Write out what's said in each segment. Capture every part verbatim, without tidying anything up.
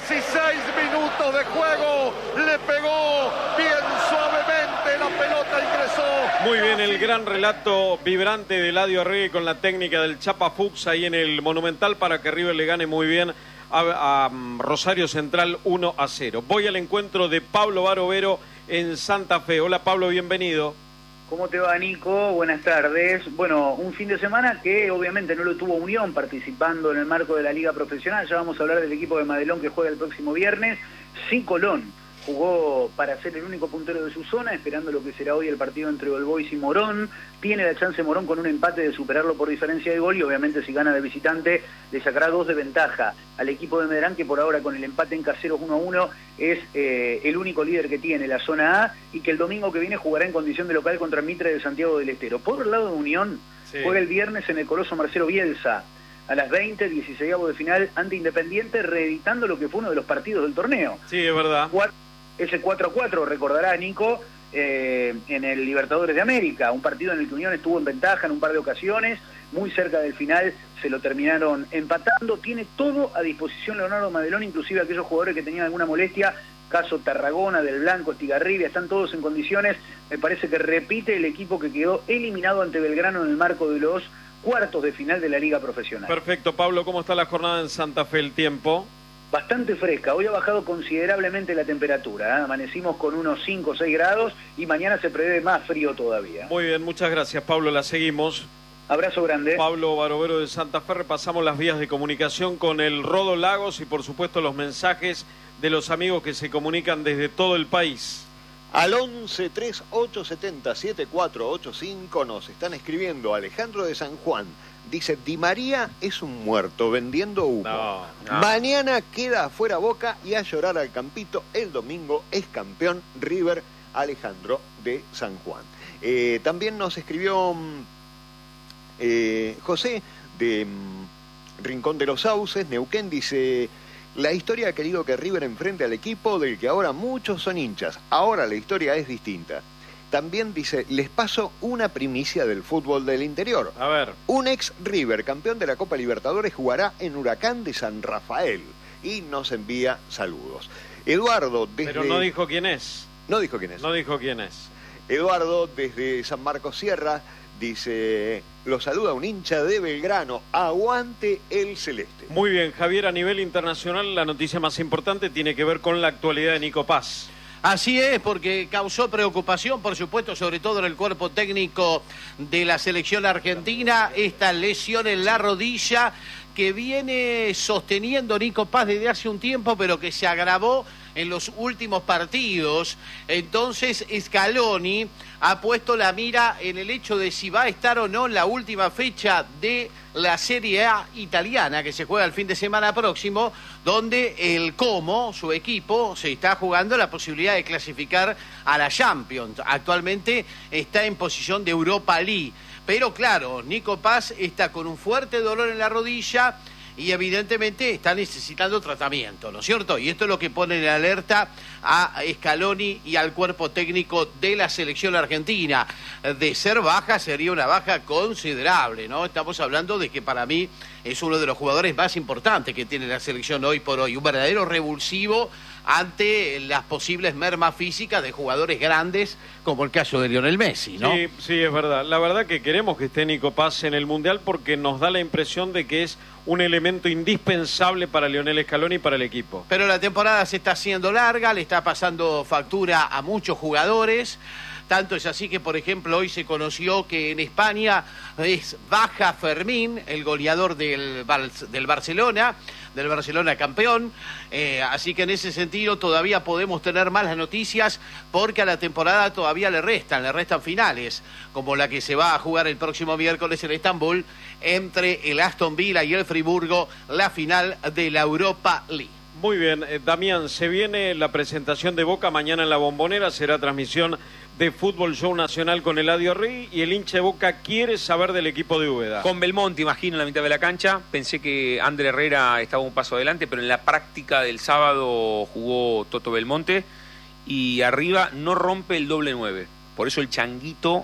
dieciséis minutos de juego. Le pegó bien suavemente, la pelota ingresó. Muy bien, el gran relato vibrante de Eladio Arregui con la técnica del Chapa Fuchs ahí en el Monumental para que River le gane muy bien a, a Rosario Central uno a cero. Voy al encuentro de Pablo Barovero en Santa Fe. Hola Pablo, bienvenido. ¿Cómo te va, Nico? Buenas tardes. Bueno, un fin de semana que obviamente no lo tuvo Unión participando en el marco de la Liga Profesional. Ya vamos a hablar del equipo de Madelón que juega el próximo viernes. Sí, Colón jugó para ser el único puntero de su zona, esperando lo que será hoy el partido entre All Boys y Morón. Tiene la chance Morón con un empate de superarlo por diferencia de gol y obviamente si gana de visitante le sacará dos de ventaja al equipo de Medellín, que por ahora con el empate en caseros uno a uno es eh, el único líder que tiene la zona A y que el domingo que viene jugará en condición de local contra Mitre de Santiago del Estero. Por el lado de Unión, sí, juega el viernes en el Coloso Marcelo Bielsa a las veinte, dieciseisavo de final ante Independiente, reeditando lo que fue uno de los partidos del torneo. Sí, es verdad. Ese cuatro a cuatro, recordará Nico, eh, en el Libertadores de América, un partido en el que Unión estuvo en ventaja en un par de ocasiones, muy cerca del final se lo terminaron empatando. Tiene todo a disposición Leonardo Madelón, inclusive aquellos jugadores que tenían alguna molestia, caso Tarragona, Del Blanco, Estigarribia, están todos en condiciones. Me parece que repite el equipo que quedó eliminado ante Belgrano en el marco de los cuartos de final de la Liga Profesional. Perfecto, Pablo, ¿cómo está la jornada en Santa Fe, el tiempo? Bastante fresca, hoy ha bajado considerablemente la temperatura, ¿eh? Amanecimos con unos cinco o seis grados y mañana se prevé más frío todavía. Muy bien, muchas gracias Pablo, la seguimos. Abrazo grande. Pablo Barovero de Santa Fe, repasamos las vías de comunicación con el Rodo Lagos y por supuesto los mensajes de los amigos que se comunican desde todo el país. Al once, treinta y ocho, setenta, setenta y cuatro ochenta y cinco nos están escribiendo Alejandro de San Juan. Dice, Di María es un muerto vendiendo humo. No, no. Mañana queda afuera Boca y a llorar al campito. El domingo es campeón River. Alejandro de San Juan. Eh, también nos escribió eh, José de mm, Rincón de los Sauces, Neuquén. Dice, la historia ha querido que River enfrente al equipo del que ahora muchos son hinchas. Ahora la historia es distinta. También dice, les paso una primicia del fútbol del interior. A ver. Un ex River, campeón de la Copa Libertadores, jugará en Huracán de San Rafael. Y nos envía saludos. Eduardo, desde... Pero no dijo quién es. No dijo quién es. No dijo quién es. Eduardo, desde San Marcos Sierra, dice, lo saluda un hincha de Belgrano, aguante el celeste. Muy bien, Javier, a nivel internacional la noticia más importante tiene que ver con la actualidad de Nico Paz. Así es, porque causó preocupación, por supuesto, sobre todo en el cuerpo técnico de la selección argentina, esta lesión en la rodilla que viene sosteniendo Nico Paz desde hace un tiempo, pero que se agravó en los últimos partidos. Entonces Scaloni ha puesto la mira en el hecho de si va a estar o no en la última fecha de la Serie A italiana, que se juega el fin de semana próximo, donde el Como, su equipo, se está jugando la posibilidad de clasificar a la Champions. Actualmente está en posición de Europa League. Pero claro, Nico Paz está con un fuerte dolor en la rodilla y evidentemente está necesitando tratamiento, ¿no es cierto? Y esto es lo que pone en alerta a Scaloni y al cuerpo técnico de la selección argentina. De ser baja, sería una baja considerable, ¿no? Estamos hablando de que para mí es uno de los jugadores más importantes que tiene la selección hoy por hoy. Un verdadero revulsivo ante las posibles mermas físicas de jugadores grandes, como el caso de Lionel Messi, ¿no? Sí, sí, es verdad. La verdad que queremos que esté Nico Paz en el Mundial porque nos da la impresión de que es un elemento indispensable para Lionel Scaloni y para el equipo. Pero la temporada se está haciendo larga, le está pasando factura a muchos jugadores. Tanto es así que, por ejemplo, hoy se conoció que en España es baja Fermín, el goleador del, del Barcelona, del Barcelona campeón. Eh, así que en ese sentido todavía podemos tener malas noticias porque a la temporada todavía le restan, le restan finales, como la que se va a jugar el próximo miércoles en Estambul entre el Aston Villa y el Friburgo, la final de la Europa League. Muy bien, eh, Damián, se viene la presentación de Boca mañana en la Bombonera, será transmisión de Fútbol Show Nacional con Eladio Arregui y el hincha de Boca quiere saber del equipo de Úbeda. Con Belmonte, imagino, en la mitad de la cancha. Pensé que Ander Herrera estaba un paso adelante, pero en la práctica del sábado jugó Toto Belmonte y arriba no rompe el doble nueve. Por eso el Changuito,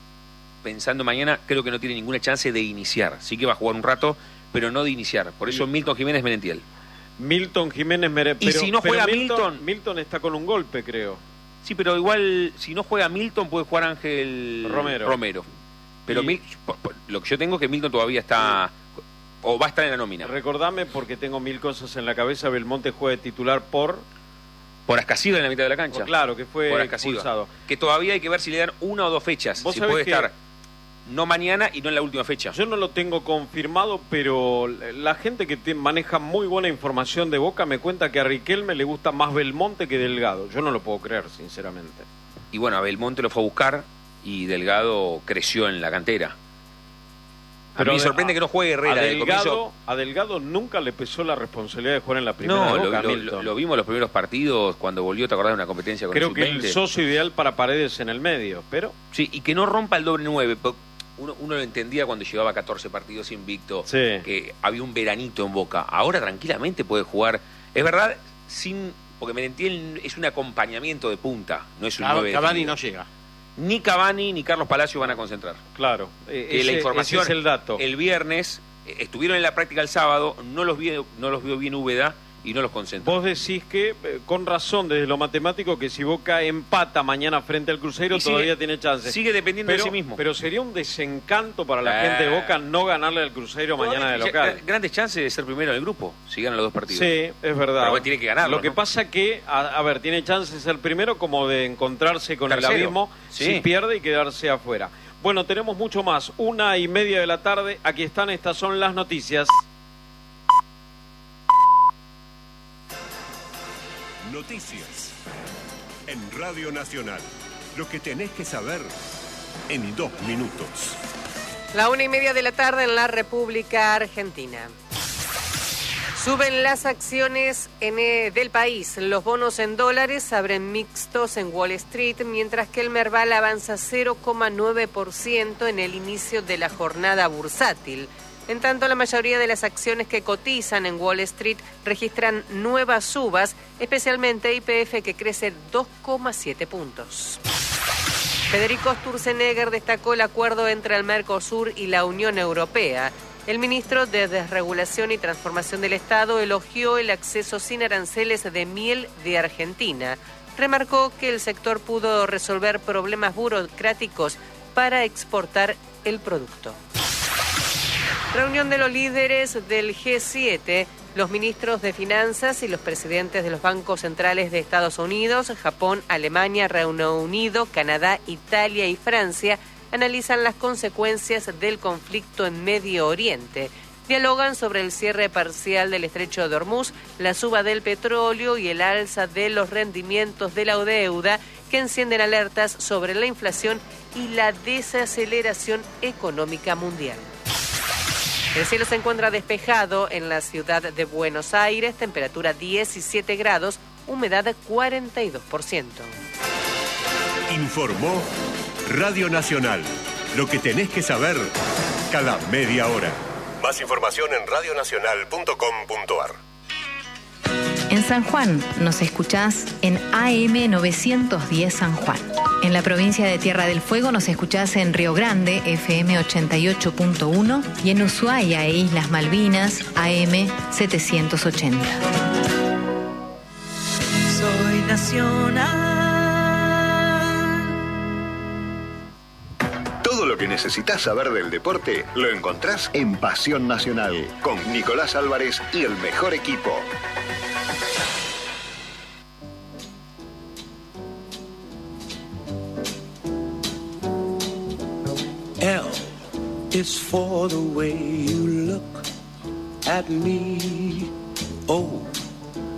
pensando mañana, creo que no tiene ninguna chance de iniciar. Sí que va a jugar un rato, pero no de iniciar. Por eso Milton Jiménez Merentiel. Milton Jiménez Mere... Y pero, si no pero juega Milton, Milton... Milton está con un golpe, creo. Sí, pero igual, si no juega Milton, puede jugar Ángel Romero. Romero. Pero Y- Mil- por- por- lo que yo tengo es que Milton todavía está... O va a estar en la nómina. Recordame, porque tengo mil cosas en la cabeza, Belmonte juega de titular por... Por Ascasiba en la mitad de la cancha. por- claro, que fue Por Ascasiba. expulsado. Que todavía hay que ver si le dan una o dos fechas. Vos Si sabés puede que- estar no mañana y no en la última fecha. Yo no lo tengo confirmado, pero la gente que te maneja muy buena información de Boca me cuenta que a Riquelme le gusta más Belmonte que Delgado. Yo no lo puedo creer, sinceramente. Y bueno, a Belmonte lo fue a buscar y Delgado creció en la cantera. A Pero mí me de- sorprende que no juegue Herrera. A de Delgado, comienzo. a Delgado nunca le pesó la responsabilidad de jugar en la primera No, de lo, Boca, lo- Milton. lo- lo vimos en los primeros partidos cuando volvió, ¿te acordás de una competencia con Creo el que sub el veinte? socio ideal para Paredes en el medio, pero... Sí, y que no rompa el doble nueve. po- Uno, uno lo entendía cuando llevaba catorce partidos invicto, Sí. que había un veranito en Boca. Ahora tranquilamente puede jugar. Es verdad, sin porque Merentiel es un acompañamiento de punta, no es un Cavani nueve Cavani definido. no llega. Ni Cavani ni Carlos Palacio van a concentrar. Claro, eh, Que ese, la información ese es el dato. El viernes eh, estuvieron en la práctica el sábado, no los vio, no los vio bien Úbeda y no los concentró. Vos decís que, eh, con razón, desde lo matemático, que si Boca empata mañana frente al Cruzeiro, Y sigue- todavía tiene chance. sigue dependiendo pero, de sí mismo. Pero sería un desencanto para la Eh. gente de Boca no ganarle al Cruzeiro mañana de Todavía local. gra- Grandes chances de ser primero en el grupo, si ganan los dos partidos. Sí, es verdad. Pero bueno, tiene que ganarlo, Lo que ¿no? pasa que, a, a ver, tiene chance de ser primero como de encontrarse con Tercero. el abismo Sí. si pierde y quedarse afuera. Bueno, tenemos mucho más. Una y media de la tarde. Aquí están, estas son las noticias. Noticias en Radio Nacional. Lo que tenés que saber en dos minutos. La una y media de la tarde en la República Argentina. Suben las acciones en, eh, del país. Los bonos en dólares abren mixtos en Wall Street, mientras que el Merval avanza cero coma nueve por ciento en el inicio de la jornada bursátil. En tanto, la mayoría de las acciones que cotizan en Wall Street registran nuevas subas, especialmente I P F, que crece dos coma siete puntos. Federico Sturzenegger destacó el acuerdo entre el Mercosur y la Unión Europea. El ministro de Desregulación y Transformación del Estado elogió el acceso sin aranceles de miel de Argentina. Remarcó que el sector pudo resolver problemas burocráticos para exportar el producto. Reunión de los líderes del G siete, los ministros de Finanzas y los presidentes de los bancos centrales de Estados Unidos, Japón, Alemania, Reino Unido, Canadá, Italia y Francia analizan las consecuencias del conflicto en Medio Oriente. Dialogan sobre el cierre parcial del estrecho de Hormuz, la suba del petróleo y el alza de los rendimientos de la deuda, que encienden alertas sobre la inflación y la desaceleración económica mundial. El cielo se encuentra despejado en la ciudad de Buenos Aires, temperatura diecisiete grados, humedad cuarenta y dos por ciento. Informó Radio Nacional. Lo que tenés que saber cada media hora. Más información en radionacional punto com punto ar. En San Juan nos escuchás en A M novecientos diez San Juan. En la provincia de Tierra del Fuego nos escuchás en Río Grande, F M ochenta y ocho punto uno, y en Ushuaia e Islas Malvinas, A M setecientos ochenta. Soy nacional. Todo lo que necesitas saber del deporte lo encontrás en Pasión Nacional, con Nicolás Álvarez y el mejor equipo. L is for the way you look at me. O